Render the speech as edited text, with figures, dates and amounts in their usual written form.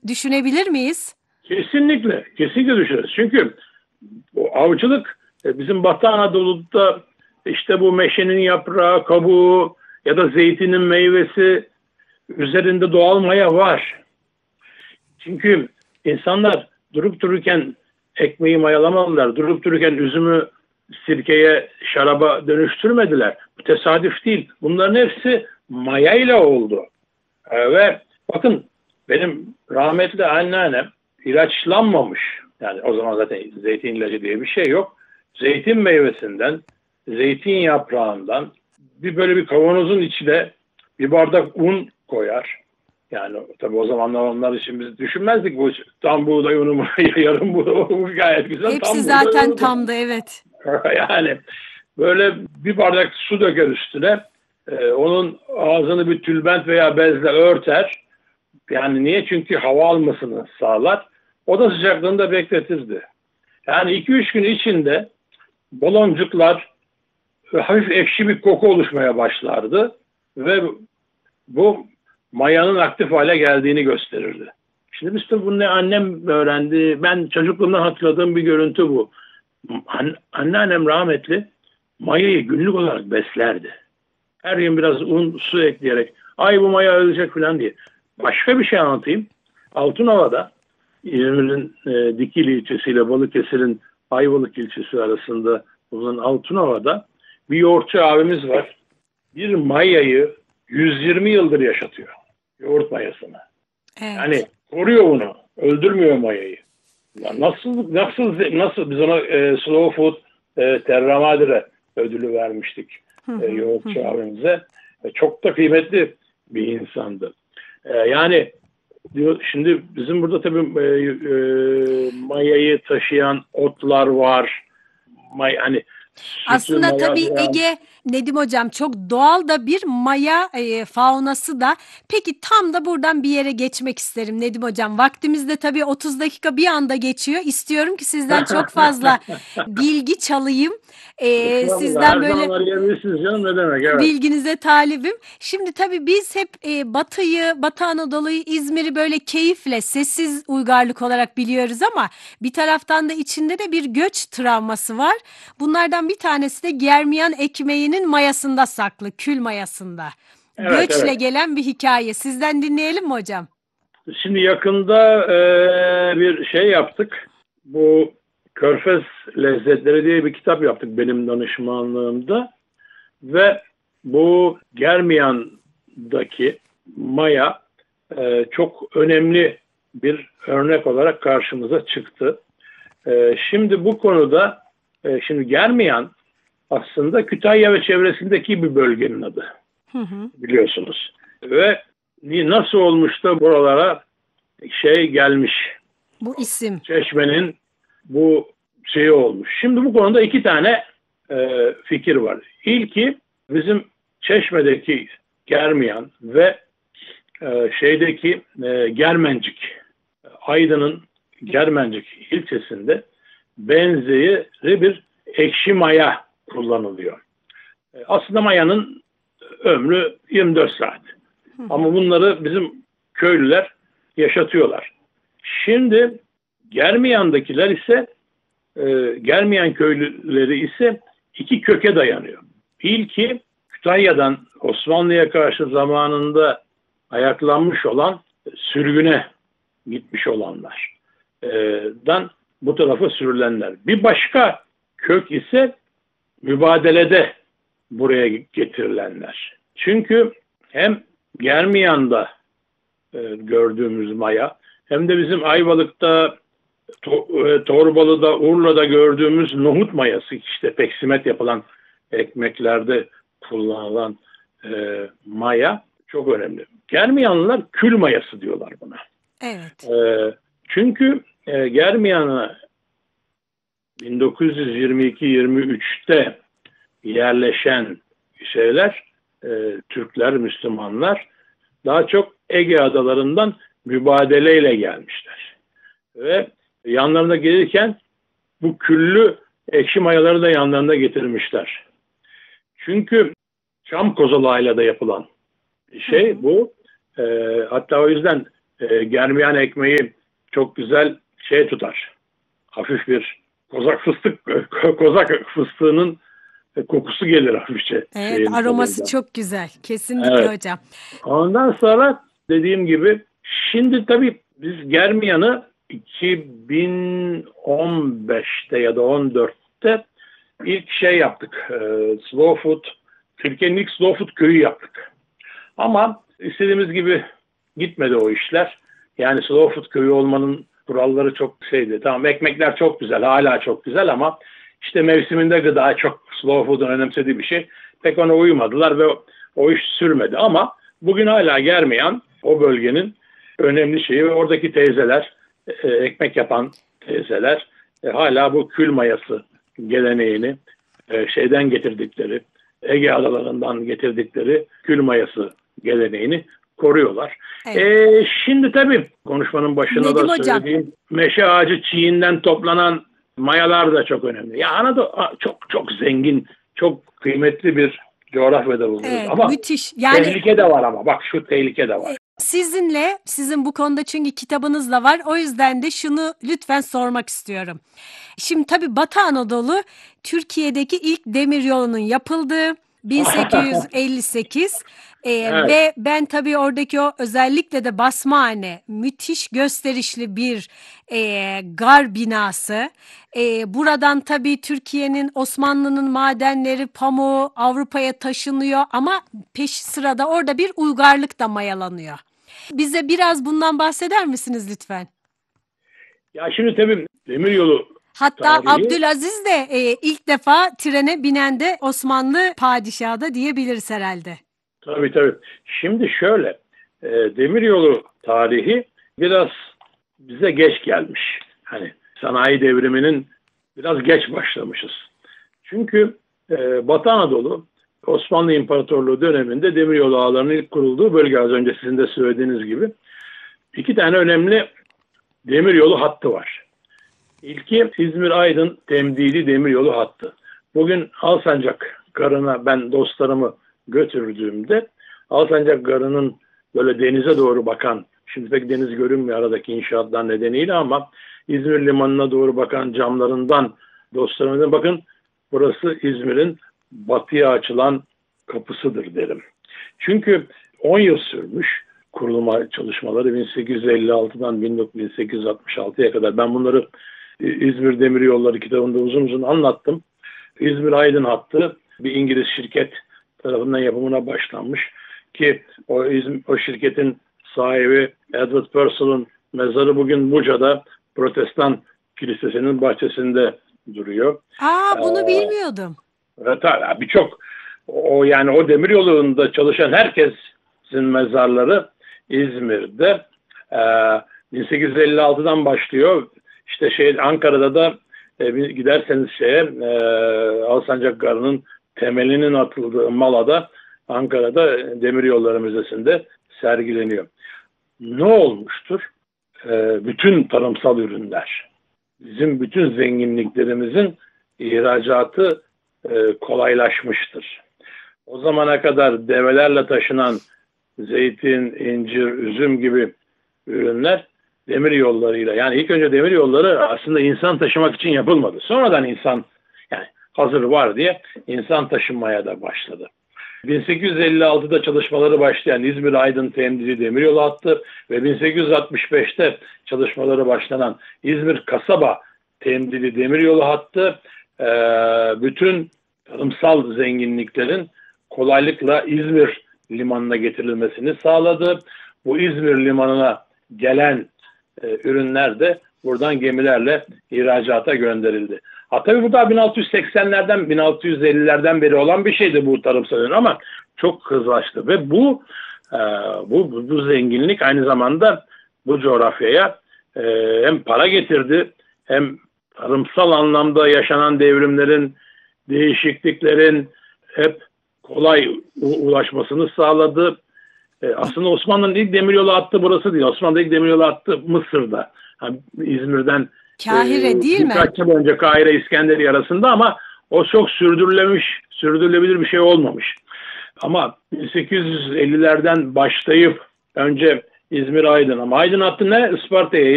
düşünebilir miyiz? Kesinlikle, kesinlikle düşünürüz. Çünkü bu avcılık bizim Batı Anadolu'da işte bu meşenin yaprağı, kabuğu ya da zeytinin meyvesi üzerinde doğal maya var. Çünkü insanlar durup dururken ekmeği mayalamadılar. Durup dururken üzümü sirkeye, şaraba dönüştürmediler. Bu tesadüf değil. Bunların hepsi mayayla oldu. Ve bakın benim rahmetli anneannem ilaçlanmamış. Yani o zaman zaten zeytin ilacı diye bir şey yok. Zeytin meyvesinden, zeytin yaprağından böyle bir kavanozun içine bir bardak un koyar. Yani tabii o zamanlar onlar için biz düşünmezdik bu tam buğday unu mu, yarım bu gayet güzel Hepsi tam buğday zaten unu. tamdı, evet. Yani böyle bir bardak su döker üstüne, onun ağzını bir tülbent veya bezle örter. Yani niye? Çünkü hava almasını sağlar. Oda sıcaklığında bekletirdi. Yani 2-3 gün içinde baloncuklar hafif ekşi bir koku oluşmaya başlardı ve bu mayanın aktif hale geldiğini gösterirdi. Şimdi biz de bunu annem öğrendi. Ben çocukluğumdan hatırladığım bir görüntü bu. Anneannem rahmetli mayayı günlük olarak beslerdi. Her gün biraz un, su ekleyerek ay bu maya ölecek falan diye. Başka bir şey anlatayım. Altınova'da İzmir'in Dikili ilçesiyle Balıkesir'in Ayvalık ilçesi arasında bulunan Altınova'da bir yoğurtçu abimiz var. Bir mayayı 120 yıldır yaşatıyor. Yoğurt mayasını. Yani Evet. koruyor bunu. Öldürmüyor mayayı. Ya nasıl biz ona Slow Food Terra Madre ödülü vermiştik yoğurtçu abimize. Çok da kıymetli bir insandı. Yani diyor, şimdi bizim burada tabii mayayı taşıyan otlar var. Hani sütü Aslında tabii mayalayan. Ege, Nedim Hocam, çok doğal da bir maya faunası da. Peki tam da buradan bir yere geçmek isterim Nedim Hocam. Vaktimiz de tabii 30 dakika bir anda geçiyor. İstiyorum ki sizden çok fazla bilgi çalayım. Estağfurullah. Sizden Her böyle zaman arayabilirsiniz canım. Ne demek? Evet. bilginize talibim. Şimdi tabii biz hep Batı'yı, Batı Anadolu'yu, İzmir'i böyle keyifle, sessiz uygarlık olarak biliyoruz ama bir taraftan da içinde de bir göç travması var. Bunlardan bir tanesi de germiyan ekmeğinin mayasında saklı, kül mayasında. Evet, Göçle evet. gelen bir hikaye. Sizden dinleyelim mi hocam? Şimdi yakında bir şey yaptık. Bu Körfez Lezzetleri diye bir kitap yaptık benim danışmanlığımda. Ve bu Germiyan'daki maya çok önemli bir örnek olarak karşımıza çıktı. Şimdi bu konuda şimdi Germiyan aslında Kütahya ve çevresindeki bir bölgenin adı, Hı hı. biliyorsunuz. Ve nasıl olmuş da buralara şey gelmiş, Bu isim. Çeşme'nin bu şeyi olmuş. Şimdi bu konuda iki tane fikir var. İlki bizim Çeşme'deki Germiyan ve şeydeki Germencik, Aydın'ın Germencik ilçesinde benzeri bir ekşi maya kullanılıyor. Aslında mayanın ömrü 24 saat. Ama bunları bizim köylüler yaşatıyorlar. Şimdi Germiyan'dakiler ise Germiyan köylüleri ise iki köke dayanıyor. İlki Kütahya'dan Osmanlı'ya karşı zamanında ayaklanmış olan sürgüne gitmiş olanlardan bu tarafa sürülenler. Bir başka kök ise mübadelede buraya getirilenler. Çünkü hem Germiyan'da gördüğümüz maya hem de bizim Ayvalık'ta, Torbalı'da, Urla'da gördüğümüz nohut mayası, işte peksimet yapılan ekmeklerde kullanılan maya çok önemli. Germiyanlılar kül mayası diyorlar buna. Evet. Çünkü Germiyan'a 1922-23'te yerleşen şeyler, Türkler, Müslümanlar daha çok Ege adalarından mübadeleyle gelmişler. Ve yanlarına gelirken bu küllü ekşi mayaları da yanlarında getirmişler. Çünkü çam kozalağıyla da yapılan şey bu. Hatta o yüzden germiyan ekmeği çok güzel şey tutar. Hafif bir kozak fıstığının kokusu gelir hafifçe Evet, şeyin aroması tadında. çok güzel. Kesinlikle Evet. hocam. Ondan sonra dediğim gibi şimdi tabii biz germiyanı 2015'te ya da 14'te ilk şey yaptık. Slow Food, Türkiye'nin ilk Slow Food köyü yaptık. Ama istediğimiz gibi gitmedi o işler. Yani Slow Food köyü olmanın kuralları çok şeydi. Tamam, ekmekler çok güzel, hala çok güzel ama işte mevsiminde gıda çok Slow Food'un önemsediği bir şey. Pek ona uymadılar ve o iş sürmedi. Ama bugün hala Germiyan o bölgenin önemli şeyi ve oradaki teyzeler, ekmek yapan teyzeler hala bu kül mayası geleneğini şeyden getirdikleri, Ege adalarından getirdikleri kül mayası geleneğini koruyorlar. Evet. Şimdi tabii konuşmanın başında Nedim da hocam. söylediğim meşe ağacı çiğinden toplanan mayalar da çok önemli. Ya Anadolu çok çok zengin, çok kıymetli bir coğrafyada bulunuyoruz. Evet, Ama müthiş. Yani tehlike de var ama. Bak şu tehlike de var. sizin bu konuda çünkü kitabınız da var. O yüzden de şunu lütfen sormak istiyorum. Şimdi tabii Batı Anadolu Türkiye'deki ilk demiryolunun yapıldığı 1858 Evet. ve ben tabii oradaki o özellikle de Basmane müthiş gösterişli bir gar binası. Buradan tabii Türkiye'nin Osmanlı'nın madenleri pamuğu Avrupa'ya taşınıyor ama peş sırada orada bir uygarlık da mayalanıyor. Bize biraz bundan bahseder misiniz lütfen? Ya şimdi tabii demiryolu Hatta tarihi. Abdülaziz de ilk defa trene binen de Osmanlı padişahı da diyebiliriz herhalde. Tabii tabii. Şimdi şöyle, demiryolu tarihi biraz bize geç gelmiş. Hani sanayi devriminin biraz geç başlamışız. Çünkü Batı Anadolu Osmanlı İmparatorluğu döneminde demiryolu ağlarının ilk kurulduğu bölge, az önce sizin de söylediğiniz gibi. İki tane önemli demiryolu hattı var. İlki İzmir-Aydın Temdili demiryolu hattı. Bugün Alsancak Garı'na ben dostlarımı götürdüğümde Alsancak Garı'nın böyle denize doğru bakan, şimdi pek deniz görünmüyor aradaki inşaatlar nedeniyle ama İzmir limanına doğru bakan camlarından dostlarıma bakın, burası İzmir'in batıya açılan kapısıdır derim. Çünkü 10 yıl sürmüş kurulma çalışmaları, 1856'dan 1866'ya kadar. Ben bunları İzmir Demiryolları kitabında uzun uzun anlattım. İzmir-Aydın hattı bir İngiliz şirket tarafından yapımına başlanmış ki o şirketin sahibi Edward Purcell'ın mezarı bugün Buca'da Protestan Kilisesi'nin bahçesinde duruyor. Bunu Ee, bilmiyordum. Evet, birçok yani o demiryolunda çalışan herkesin mezarları İzmir'de. 1856'dan başlıyor. İşte Ankara'da da giderseniz Alsancak Garı'nın temelinin atıldığı Mala'da, Ankara'da Demiryolları Müzesi'nde sergileniyor. Ne olmuştur? Bütün tarımsal ürünler, bizim bütün zenginliklerimizin ihracatı kolaylaşmıştır. O zamana kadar develerle taşınan zeytin, incir, üzüm gibi ürünler demir yollarıyla, yani ilk önce demir yolları aslında insan taşımak için yapılmadı. Sonradan insan, yani hazır var diye insan taşınmaya da başladı. 1856'da çalışmaları başlayan İzmir-Aydın Temdili Demiryolu hattı ve 1865'te çalışmaları başlanan İzmir Kasaba Temdili Demiryolu hattı bütün tarımsal zenginliklerin kolaylıkla İzmir limanına getirilmesini sağladı. Bu İzmir limanına gelen ürünler de buradan gemilerle ihracata gönderildi. Tabii bu da 1680'lerden 1650'lerden beri olan bir şeydi bu tarımsal ürün ama çok hızlaştı ve bu zenginlik aynı zamanda bu coğrafyaya hem para getirdi, hem tarımsal anlamda yaşanan devrimlerin, değişikliklerin hep kolay ulaşmasını sağladı. Aslında Osmanlı'nın ilk demiryolu hattı burası değil. Osmanlı'nın ilk demiryolu hattı Mısır'da. Yani İzmir'den Kahire değil mi? birkaç yıl önce Kahire İskenderiye arasında ama o çok sürdürülebilir bir şey olmamış. Ama 1850'lerden başlayıp önce İzmir Aydın, ama Aydın hattı ne? Isparta'ya